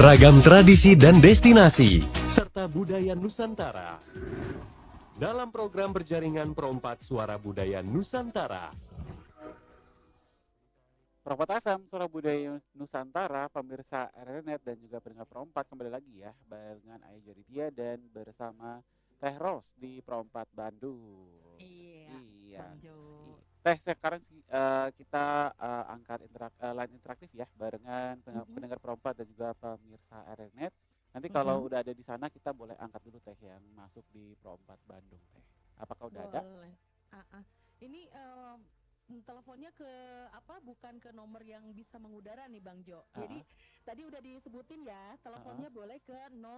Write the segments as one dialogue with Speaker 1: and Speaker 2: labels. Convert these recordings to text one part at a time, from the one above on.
Speaker 1: Ragam tradisi dan destinasi, serta budaya Nusantara. Dalam program berjaringan Perompak Suara Budaya Nusantara.
Speaker 2: Perompak FM, Suara Budaya Nusantara, pemirsa RNet dan juga pendengar Perompak kembali lagi ya barengan Ayah Jaridia dan bersama Teh Ros di Perompak Bandung. Iya. Teh, sekarang kita angkat line interaktif ya barengan pendengar Perompak dan juga pemirsa RNet. Nanti kalau udah ada di sana kita boleh angkat dulu Teh yang masuk di Perompak Bandung Teh. Apakah udah ada?
Speaker 3: Ini teleponnya ke bukan ke nomor yang bisa mengudara nih Bang Jo. Jadi tadi udah disebutin ya, teleponnya boleh ke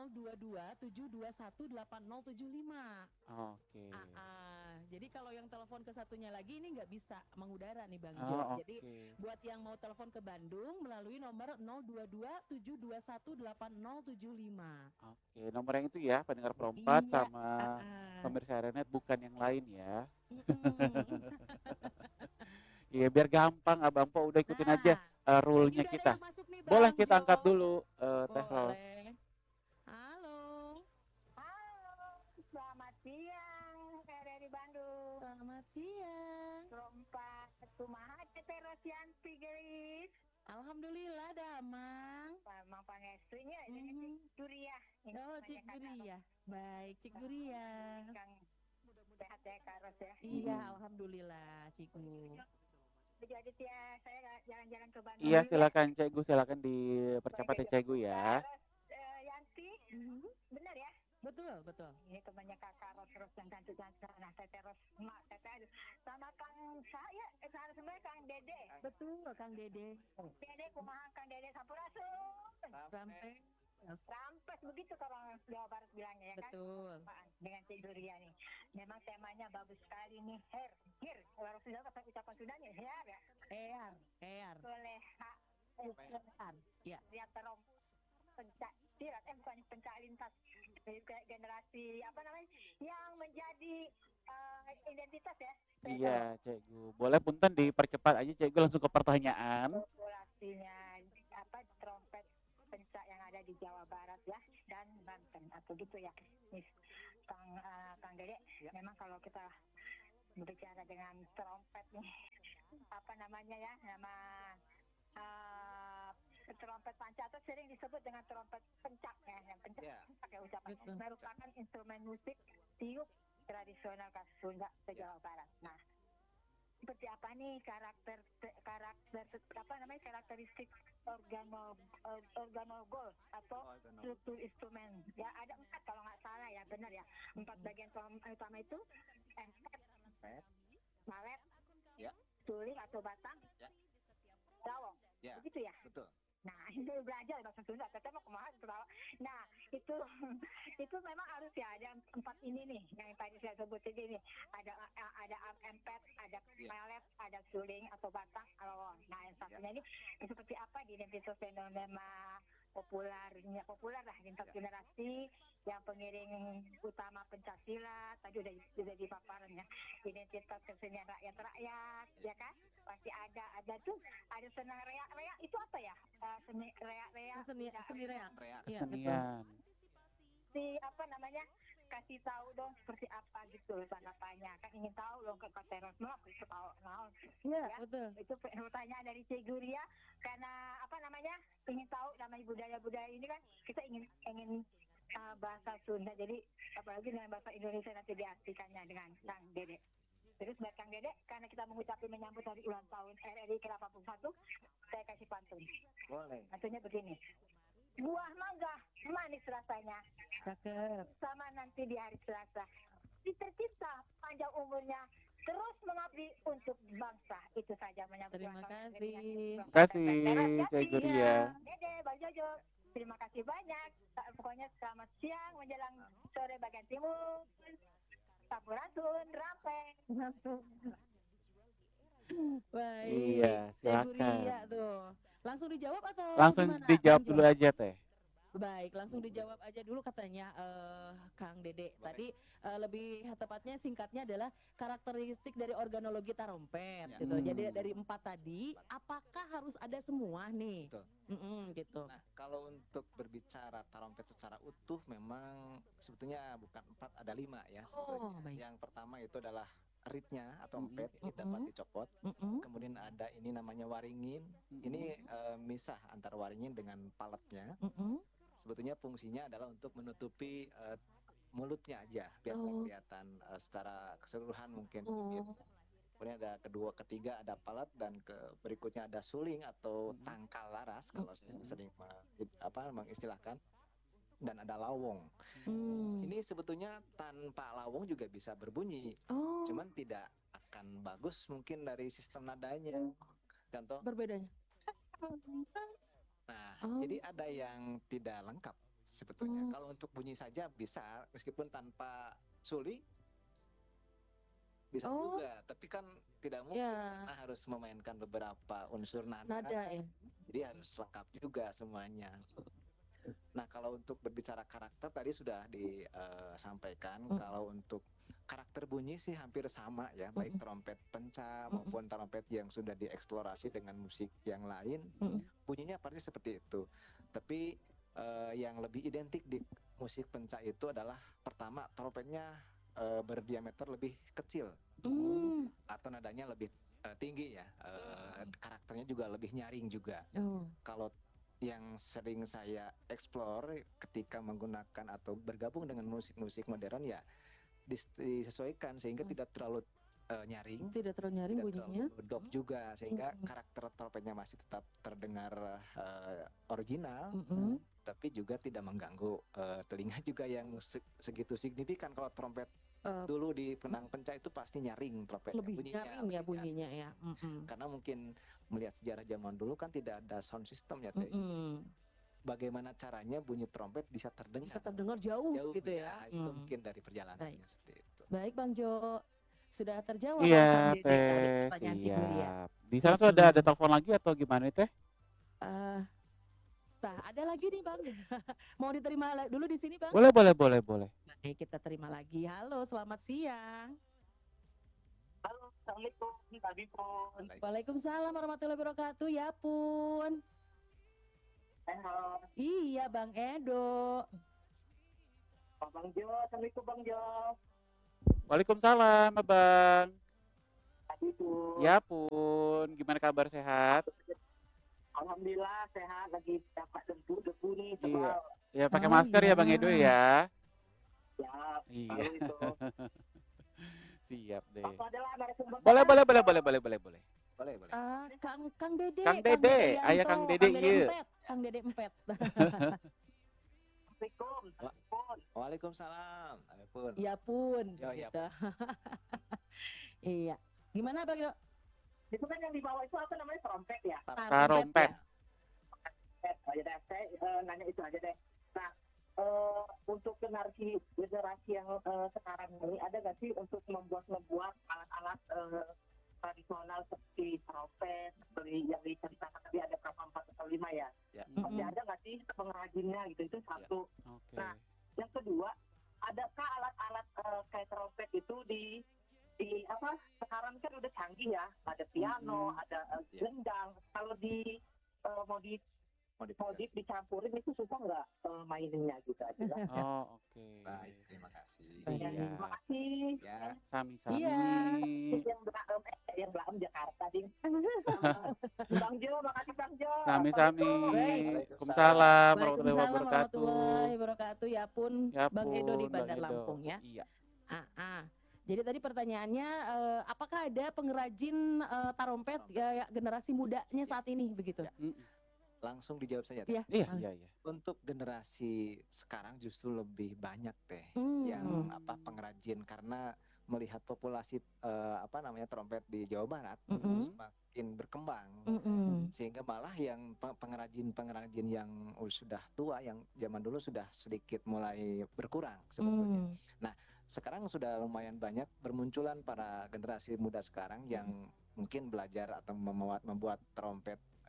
Speaker 3: 022-721-8075.
Speaker 2: Oke.
Speaker 3: Jadi kalau yang telepon ke satunya lagi ini nggak bisa mengudara nih Bang Jo. Jadi buat yang mau telepon ke Bandung melalui nomor 022-721-8075.
Speaker 2: Oke, nomor yang itu ya pendengar Perompak sama pemirsa RNet, bukan yang lain ya. Iya, biar gampang Abang Po, udah ikutin aja rule-nya kita. Boleh kita angkat dulu Teh Ros.
Speaker 3: Halo.
Speaker 4: Selamat siang dari Bandung.
Speaker 3: Selamat siang.
Speaker 4: Perompak kumaha Teh Rosyanti geus.
Speaker 3: Alhamdulillah damang.
Speaker 4: Mang pangestunya ini Cik Duria.
Speaker 3: Oh, Cik Duria. Baik, Cik Duria.
Speaker 4: Kang sehat ya Kak Ros ya.
Speaker 3: Iya, alhamdulillah, Cikgu.
Speaker 4: Jadi ya saya jalan-jalan ke Bandung.
Speaker 2: Iya, silakan Cikgu, silakan dipercepat ya Cikgu ya.
Speaker 4: Yanti, benar ya?
Speaker 3: Betul.
Speaker 4: Ini temannya Kakak Ros terus yang cantik-cantik. Nah, Teteh Ros, Mak Teteh sama Kang saya, sebenarnya Kang Dede.
Speaker 3: Betul, Kang Dede.
Speaker 4: Dede kumaha Kang Dede Sampurasun. Rampes begitu kalau Jawa Barat bilangnya ya kan.
Speaker 3: Betul.
Speaker 4: Dengan Cik Duria nih. Memang temanya bagus sekali nih. Hir. Kalau sudah kata ucapan Sundanya her ya.
Speaker 3: Her.
Speaker 4: Soleha.
Speaker 3: Ya.
Speaker 4: Lihat terong pencak silat bukan pencak lintas generasi yang menjadi identitas ya.
Speaker 2: Iya Cikgu, boleh punten dipercepat aja Cikgu, langsung ke pertanyaan.
Speaker 4: Populasinya trompet pencak yang ada di Jawa Barat ya dan Banten atau gitu ya. Nih, Kang Dede, memang kalau kita berbicara dengan trompet nih trompet panca atau sering disebut dengan trompet pencak ya, yang pencak pakai ucapan merupakan instrumen musik tiup tradisional khas Sunda ke Jawa Barat. Nah, seperti apa nih karakteristik organogol atau struktur instrumen ya, ada 4 kalau nggak salah ya, benar ya, 4 bagian utama itu empet, malet, suling atau batang, lawong, begitu ya.
Speaker 2: Betul.
Speaker 4: Nah, itu belajar bahasa Sunda, tetap mau kemana ketawa. Nah, itu memang harus ya, ada 4 ini nih yang tadi saya sebutin ini. Ada empet, ada melet, ada suling atau batang, lawong. Nah, yang satunya ini seperti apa di identitas fenomena populer lah lintas generasi yang pengiring utama pencaksilat tadi udah dipaparan ya, identitas kesenian rakyat ya kan, pasti ada tuh, ada seni reak itu apa ya, seni reak
Speaker 2: Kesenian.
Speaker 4: si kasih tahu dong seperti apa gitu tanggapannya, kan ingin tahu dong ke Kateros mau tahu
Speaker 3: ya, betul.
Speaker 4: Itu pertanyaan dari Cik Duria karena ingin tahu namanya budaya ini kan kita ingin bahasa Sunda, jadi apalagi dengan bahasa Indonesia nanti diartikannya dengan Kang Dede. Terus buat Kang Dede, karena kita mengucapkan menyambut hari ulang tahun RRI ke-81, saya kasih pantun.
Speaker 2: Boleh.
Speaker 4: Pantunnya begini. Buah mangga manis rasanya,
Speaker 3: Cakep.
Speaker 4: sama nanti di hari Selasa. Tercipta panjang umurnya, terus mengabdi untuk bangsa. Itu saja menyambut.
Speaker 3: Terima kasih.
Speaker 2: Terima kasih Cik Duria.
Speaker 4: Dede, Bang Jojo, terima kasih banyak. Pokoknya selamat siang menjelang sore bagian timur. Sampurasun, Rampeng.
Speaker 3: Baik.
Speaker 2: Iya, silakan.
Speaker 3: Duria tuh. Langsung dijawab atau
Speaker 2: Langsung
Speaker 3: gimana?
Speaker 2: dijawab
Speaker 3: Bang
Speaker 2: dulu
Speaker 3: Jo?
Speaker 2: aja Teh.
Speaker 3: Baik, langsung dijawab aja dulu katanya Kang Dede.
Speaker 5: Boleh.
Speaker 3: Tadi lebih tepatnya singkatnya adalah karakteristik dari organologi tarompet
Speaker 5: Ya.
Speaker 3: gitu. Jadi dari 4 tadi, apakah harus ada semua nih?
Speaker 5: Betul.
Speaker 3: Gitu.
Speaker 5: Nah, kalau untuk berbicara tarompet secara utuh memang sebetulnya bukan 4, ada 5 ya.
Speaker 3: Oh,
Speaker 5: sebetulnya.
Speaker 3: baik.
Speaker 5: Yang pertama itu adalah reednya atau
Speaker 2: Mm-mm.
Speaker 5: empet, ini dapat
Speaker 3: Mm-mm.
Speaker 5: dicopot.
Speaker 3: Mm-mm.
Speaker 5: Kemudian ada ini namanya waringin. Ini misah antara waringin dengan paletnya.
Speaker 3: Mm-mm.
Speaker 5: Sebetulnya fungsinya adalah untuk menutupi mulutnya aja biar nggak
Speaker 3: Oh.
Speaker 5: kelihatan secara keseluruhan mungkin.
Speaker 3: Oh.
Speaker 5: Gitu. Kemudian ada ketiga ada palet, dan berikutnya ada suling atau tangkal laras kalau sering mengistilahkan, dan ada lawong. Ini sebetulnya tanpa lawong juga bisa berbunyi,
Speaker 3: Oh,
Speaker 5: cuman tidak akan bagus mungkin dari sistem nadanya. Contoh,
Speaker 3: berbedanya.
Speaker 5: nah
Speaker 3: Oh.
Speaker 5: jadi ada yang tidak lengkap sebetulnya.
Speaker 3: Oh.
Speaker 5: Kalau untuk bunyi saja bisa, meskipun tanpa suling bisa
Speaker 3: Oh.
Speaker 5: juga, tapi kan tidak mungkin
Speaker 3: Ya,
Speaker 5: karena harus memainkan beberapa unsur nada,
Speaker 3: nada ya.
Speaker 5: jadi harus lengkap juga semuanya. Nah, kalau untuk berbicara karakter tadi sudah disampaikan. Kalau untuk karakter bunyi sih hampir sama ya, baik trompet penca maupun trompet yang sudah dieksplorasi dengan musik yang lain, bunyinya pasti seperti itu. Tapi yang lebih identik di musik penca itu adalah pertama, trompetnya berdiameter lebih kecil atau nadanya lebih tinggi ya. Karakternya juga lebih nyaring juga. Kalau yang sering saya explore ketika menggunakan atau bergabung dengan musik-musik modern ya disesuaikan sehingga tidak terlalu nyaring,
Speaker 3: Tidak terlalu nyaring
Speaker 5: tidak
Speaker 3: bunyinya.
Speaker 5: terlalu dop juga, sehingga karakter trompetnya masih tetap terdengar original, tapi juga tidak mengganggu telinga juga yang segitu signifikan. Kalau trompet dulu di Penang Penca itu pasti nyaring trompetnya,
Speaker 3: Lebih
Speaker 5: bunyinya
Speaker 3: nyaring ya
Speaker 5: lebih
Speaker 3: bunyinya ya.
Speaker 5: karena mungkin melihat sejarah zaman dulu kan tidak ada sound system ya Teh. Bagaimana caranya bunyi trompet bisa terdengar
Speaker 3: Bisa terdengar jauh gitu ya.
Speaker 5: itu mungkin dari perjalanannya seperti itu.
Speaker 3: Baik Bang Jo, sudah terjawab
Speaker 2: Iya,
Speaker 3: Kang Dede tadi
Speaker 2: Teh,
Speaker 3: pertanyaan si Gloria.
Speaker 2: siap. Di sana tuh ada telepon lagi atau gimana Teh?
Speaker 3: Nah, ada lagi nih Bang. Mau diterima dulu di sini Bang?
Speaker 2: Boleh.
Speaker 3: Baik, kita terima lagi. Halo, selamat siang.
Speaker 6: Halo, Assalamualaikum, Tadi pun.
Speaker 3: Waalaikumsalam warahmatullahi wabarakatuh. Ya pun.
Speaker 6: Halo,
Speaker 3: Iya Bang Edo.
Speaker 6: Pak Bang Jo, Assalamualaikum Bang Jo.
Speaker 2: Waalaikumsalam, Abang.
Speaker 6: Tadi pun.
Speaker 2: Ya pun, gimana kabar, sehat?
Speaker 6: Alhamdulillah sehat, lagi dapat debu nih.
Speaker 2: Iya.
Speaker 6: Tebal.
Speaker 2: Ya pakai
Speaker 3: Oh,
Speaker 2: masker ya Bang
Speaker 3: iya.
Speaker 2: Edo ya.
Speaker 6: Ya,
Speaker 2: Iya.
Speaker 6: lalu itu.
Speaker 2: Siap deh.
Speaker 6: Apa adalah narasumber?
Speaker 2: Boleh.
Speaker 5: Boleh.
Speaker 3: Kang Dede.
Speaker 2: Kang Dede,
Speaker 3: Yanto,
Speaker 2: ayah Kang Dede, iya.
Speaker 3: Kang Dede Empet.
Speaker 6: Assalamualaikum. Telepon.
Speaker 5: Waalaikumsalam. Waalaikum.
Speaker 3: Ya pun.
Speaker 5: Ya, ya.
Speaker 3: Gitu. Iya. Gimana Bang Edo?
Speaker 6: Itu kan yang di bawah itu apa namanya, trompet ya?
Speaker 2: Tarompet.
Speaker 6: Oh, ya deh, saya nanya itu aja deh. Nah, untuk generasi yang sekarang ini ada nggak sih untuk membuat alat-alat tradisional seperti trompet, seperti yang diceritakan tadi ada berapa 4 atau 5 ya?
Speaker 5: Ya.
Speaker 6: Masih ada nggak sih pengrajinnya gitu? Itu satu.
Speaker 2: Oke.
Speaker 6: Nah, yang kedua, adakah alat-alat kayak trompet itu di apa? Sekarang kan udah canggih ya, ada piano, ada gendang. Kalau mau dicampurin itu susah nggak maininnya gitu aja lah.
Speaker 2: Oh, oke.
Speaker 5: Baik, terima kasih.
Speaker 2: Iya.
Speaker 6: Terima kasih.
Speaker 5: Ya,
Speaker 2: Sami-sami.
Speaker 3: Iya.
Speaker 6: Yang Blaem Jakarta ding. Bang Jo, makasih Bang Jo.
Speaker 2: Sami-sami.
Speaker 3: Baik.
Speaker 2: Waalaikumsalam warahmatullahi
Speaker 3: Waalaikumsalam
Speaker 2: wabarakatuh.
Speaker 3: warahmatullahi wabarakatuh. Ya pun
Speaker 2: Ya
Speaker 3: Bang Edo di
Speaker 2: pun, Bang
Speaker 3: Bandar
Speaker 2: Edo.
Speaker 3: Lampung ya.
Speaker 2: Iya.
Speaker 3: Jadi tadi pertanyaannya apakah ada pengrajin tarompet generasi mudanya saat ini begitu?
Speaker 5: langsung dijawab saja Teh.
Speaker 3: Iya.
Speaker 2: Iya.
Speaker 5: Untuk generasi sekarang justru lebih banyak Teh yang pengrajin, karena melihat populasi trompet di Jawa Barat semakin berkembang, sehingga malah yang pengrajin yang sudah tua, yang zaman dulu sudah sedikit mulai berkurang sebetulnya. Nah, sekarang sudah lumayan banyak bermunculan para generasi muda sekarang yang mungkin belajar atau membuat trompet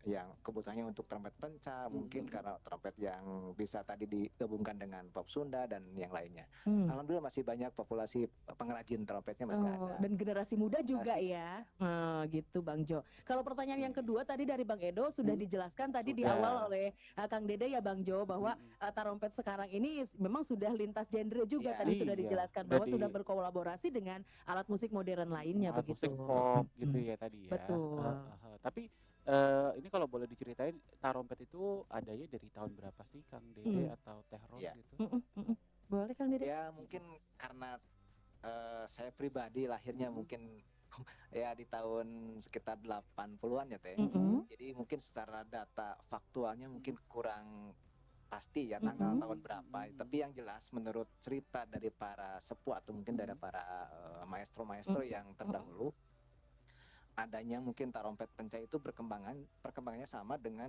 Speaker 5: yang kebutuhannya untuk trompet penca, mungkin karena trompet yang bisa tadi digabungkan dengan pop Sunda dan yang lainnya. Alhamdulillah masih banyak populasi pengrajin trompetnya masih ada.
Speaker 3: Dan generasi muda juga ya. Gitu Bang Jo. Kalau pertanyaan yang kedua tadi dari Bang Edo sudah dijelaskan tadi di awal oleh Kang Dede ya Bang Jo, bahwa tarompet sekarang ini memang sudah lintas genre juga. Tadi sudah dijelaskan bahwa sudah berkolaborasi dengan alat musik modern lainnya
Speaker 2: alat
Speaker 3: begitu.
Speaker 2: musik pop gitu ya tadi ya.
Speaker 3: Betul.
Speaker 2: Tapi ini kalau boleh diceritain tarompet itu adanya dari tahun berapa sih Kang Dede atau Teh Ros gitu?
Speaker 3: Boleh Kang Dede?
Speaker 5: Ya mungkin karena saya pribadi lahirnya mungkin ya di tahun sekitar 80-an ya Teh. Jadi mungkin secara data faktualnya mungkin kurang pasti ya tanggal tahun berapa. Tapi yang jelas menurut cerita dari para sepuh atau mungkin dari para maestro-maestro yang terdahulu, adanya mungkin tarompet penca itu perkembangannya sama dengan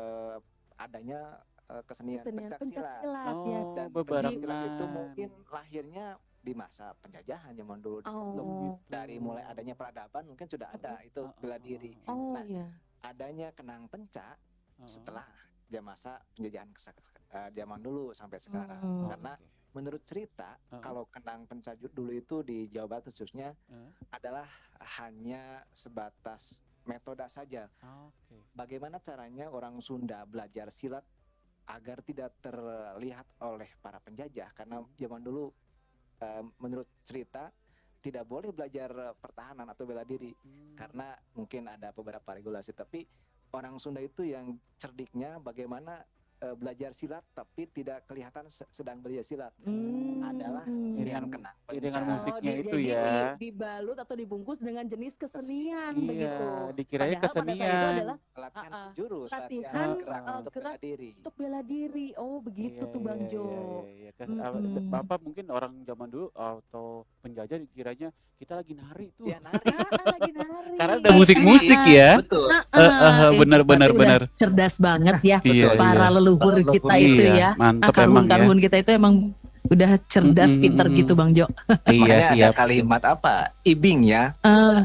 Speaker 5: adanya kesenian pencaksilat. Dan pencaksilat itu mungkin lahirnya di masa penjajahan zaman dulu. Dari mulai adanya peradaban mungkin sudah ada itu bela diri. Adanya kenang penca setelah masa penjajahan zaman dulu sampai sekarang. Karena menurut cerita kalau kenang penca dulu itu di Jawa Barat khususnya adalah hanya sebatas metode saja. Bagaimana caranya orang Sunda belajar silat agar tidak terlihat oleh para penjajah, karena zaman dulu menurut cerita tidak boleh belajar pertahanan atau bela diri karena mungkin ada beberapa regulasi. Tapi orang Sunda itu yang cerdiknya bagaimana belajar silat tapi tidak kelihatan sedang belajar silat adalah dengan kenang penca.
Speaker 2: Dengan musiknya itu ya.
Speaker 3: Dibalut atau dibungkus dengan jenis kesenian begitu.
Speaker 2: Dikirain kesenian.
Speaker 3: Itu adalah
Speaker 5: latihan jurus,
Speaker 3: latihan
Speaker 5: gerak untuk bela diri.
Speaker 3: Untuk bela diri. Oh begitu tuh Bang Jo.
Speaker 2: Bapak mungkin orang zaman dulu atau penjajah dikiranya kita lagi nari tuh.
Speaker 5: Ya nari.
Speaker 3: Lagi nari.
Speaker 2: Karena ada musik-musik ya.
Speaker 5: Betul.
Speaker 2: Benar-benar.
Speaker 3: Cerdas banget ya
Speaker 2: Iya,
Speaker 3: para leluhur kita itu ya.
Speaker 2: Mantap emang ya.
Speaker 3: Karun kita itu emang udah cerdas, pinter gitu Bang Jo.
Speaker 5: Iya, ada kalimat apa? Ibing ya.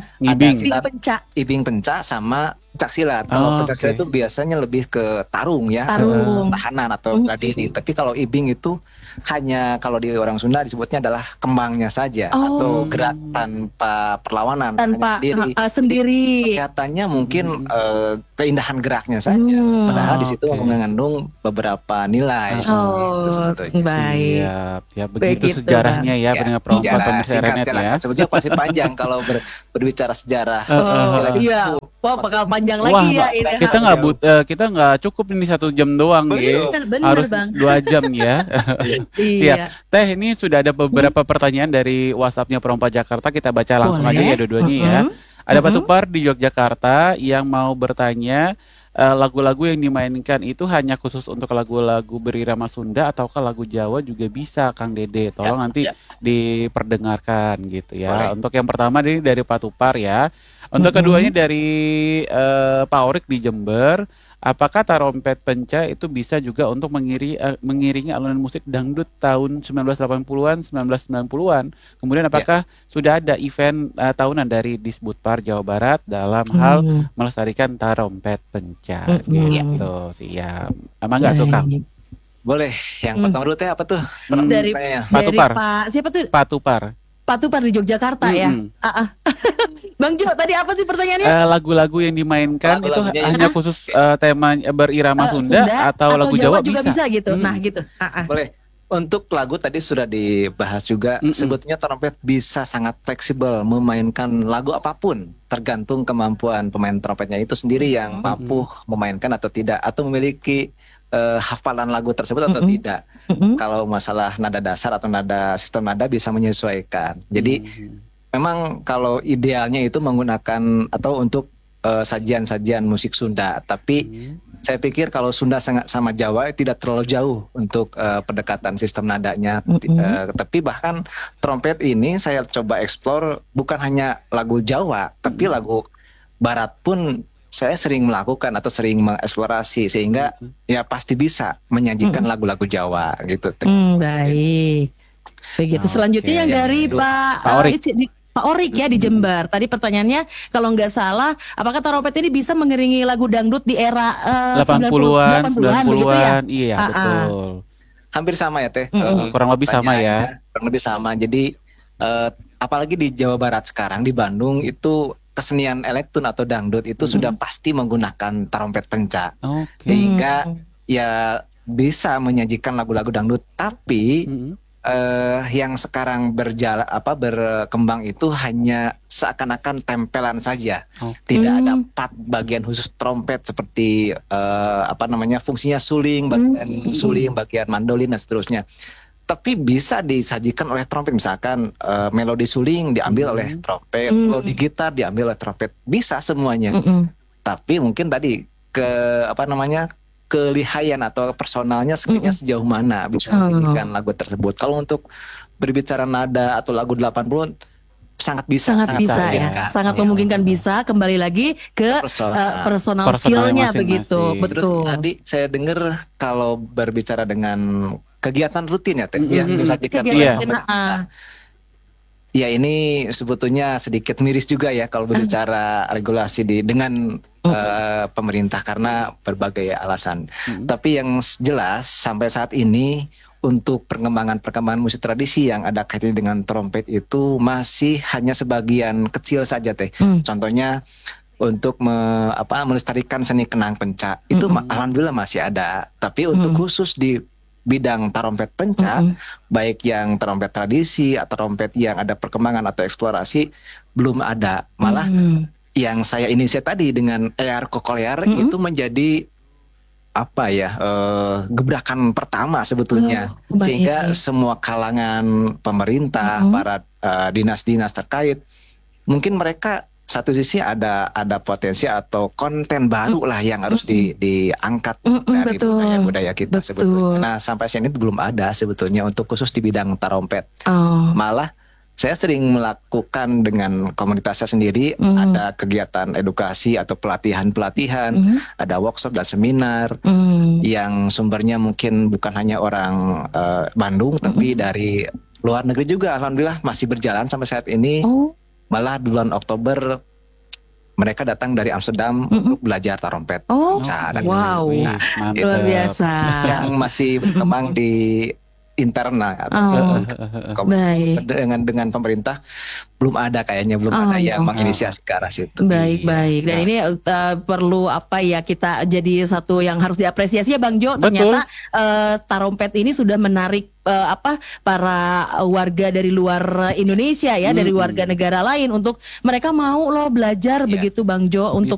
Speaker 5: Ibing penca sama pencaksilat. Kalau pencaksilat itu biasanya lebih ke tarung ya, tahanan atau bela diri. Tapi kalau ibing itu hanya kalau di orang Sunda disebutnya adalah kembangnya saja atau gerak tanpa perlawanan,
Speaker 3: tanpa
Speaker 5: sendiri. Kelihatannya mungkin keindahan geraknya saja. Padahal di situ mengandung beberapa nilai. Itu sebetulnya.
Speaker 3: Baik.
Speaker 2: Ya begitu sejarahnya ya, pendengar perompak pemirsa RNet ya.
Speaker 5: Sebetulnya pasti panjang kalau berbicara sejarah.
Speaker 3: Iya. Wah, bakal panjang lagi ya ini.
Speaker 2: Kita nggak cukup ini 1 jam doang ya. Harus Bang. 2 jam ya. Siap. Teh, ini sudah ada beberapa pertanyaan dari WhatsApp-nya Perompak Jakarta. Kita baca langsung aja ya dua-duanya ya. Ada Pak Tupar di Yogyakarta yang mau bertanya, lagu-lagu yang dimainkan itu hanya khusus untuk lagu-lagu berirama Sunda ataukah lagu Jawa juga bisa Kang Dede? Tolong nanti diperdengarkan gitu ya. Untuk yang pertama ini dari Pak Tupar ya. Untuk keduanya dari Pak Orik di Jember, apakah tarompet penca itu bisa juga untuk mengiringi alunan musik dangdut tahun 1980-an, 1990-an? Kemudian apakah sudah ada event tahunan dari Disbudpar Jawa Barat dalam hal melestarikan tarompet penca? Gitu, siap. Emang nggak tuh Kang?
Speaker 5: Boleh. Yang pertama dulu Teh apa tuh?
Speaker 3: Dari
Speaker 2: Pak Tupar.
Speaker 3: Siapa tuh?
Speaker 2: Pak Tupar.
Speaker 3: Pak Tupar di Yogyakarta ya. Bang Jo, tadi apa sih pertanyaannya?
Speaker 2: Lagu-lagu yang dimainkan itu hanya khusus tema berirama Sunda atau lagu Jawa juga bisa
Speaker 3: gitu. Nah, gitu.
Speaker 5: Boleh. Untuk lagu tadi sudah dibahas juga. Sebetulnya trompet bisa sangat fleksibel memainkan lagu apapun, tergantung kemampuan pemain trompetnya itu sendiri yang mampu memainkan atau tidak, atau memiliki hafalan lagu tersebut atau tidak. Kalau masalah nada dasar atau sistem nada bisa menyesuaikan. Jadi memang kalau idealnya itu menggunakan atau untuk sajian-sajian musik Sunda. Tapi saya pikir kalau Sunda sama Jawa tidak terlalu jauh untuk pendekatan sistem nadanya. Tapi bahkan trompet ini saya coba eksplor bukan hanya lagu Jawa, tapi lagu Barat pun saya sering melakukan atau sering mengeksplorasi, sehingga ya pasti bisa menyajikan lagu-lagu Jawa gitu.
Speaker 3: Baik. Begitu. Selanjutnya yang dari Pak
Speaker 2: Orik.
Speaker 3: Pak Orik ya di Jember. Tadi pertanyaannya kalau nggak salah, apakah tarompet ini bisa mengiringi lagu dangdut di era
Speaker 2: 80-an,
Speaker 3: 90-an begitu ya?
Speaker 2: 90-an, iya betul.
Speaker 5: Hampir sama ya Teh.
Speaker 2: Kurang lebih sama ya.
Speaker 5: Kurang lebih sama. Jadi apalagi di Jawa Barat sekarang, di Bandung itu kesenian elektron atau dangdut itu sudah pasti menggunakan tarompet penca. Sehingga ya bisa menyajikan lagu-lagu dangdut, tapi yang sekarang berkembang itu hanya seakan-akan tempelan saja. Tidak ada part bagian khusus trompet seperti fungsinya suling, bagian suling, bagian mandolin dan seterusnya. Tapi bisa disajikan oleh trompet, misalkan melodi suling diambil oleh trompet, melodi gitar diambil oleh trompet, bisa semuanya. Tapi mungkin tadi kelihayan atau personalnya sejauh mana bisa menyanyikan lagu tersebut. Kalau untuk berbicara nada atau lagu 80 sangat bisa ya. Sangat memungkinkan
Speaker 3: bisa. Kembali lagi ke personal skill-nya begitu. Betul.
Speaker 5: Terus tadi saya dengar kalau berbicara dengan kegiatan rutin ya Teh, ya ini sebetulnya sedikit miris juga ya kalau berbicara regulasi dengan pemerintah karena berbagai alasan. Tapi yang jelas sampai saat ini untuk perkembangan musik tradisi yang ada kaitannya dengan trompet itu masih hanya sebagian kecil saja Teh. Contohnya untuk melestarikan seni kenang penca itu alhamdulillah masih ada. Tapi untuk khusus di bidang tarompet penca, baik yang tarompet tradisi atau tarompet yang ada perkembangan atau eksplorasi belum ada. Malah yang saya inisiasi tadi dengan Eyar Kokolear itu menjadi gebrakan pertama sebetulnya, sehingga semua kalangan pemerintah, para dinas-dinas terkait, mungkin mereka satu sisi ada potensi atau konten baru lah yang harus diangkat dari budaya kita sebetulnya. Nah sampai saat ini belum ada sebetulnya untuk khusus di bidang tarompet. Malah saya sering melakukan dengan komunitas saya sendiri, ada kegiatan edukasi atau pelatihan, ada workshop dan seminar yang sumbernya mungkin bukan hanya orang Bandung, tapi dari luar negeri juga alhamdulillah masih berjalan sampai saat ini. Malah bulan Oktober mereka datang dari Amsterdam untuk belajar tarompet.
Speaker 3: Luar biasa.
Speaker 5: Yang masih berkembang di internal dengan pemerintah belum ada yang menginisiasi ke arah situ.
Speaker 3: Baik. Dan ini perlu kita jadi satu yang harus diapresiasi ya Bang Jo. Ternyata tarompet ini sudah menarik para warga dari luar Indonesia ya, dari warga negara lain untuk mereka mau belajar begitu Bang Jo untuk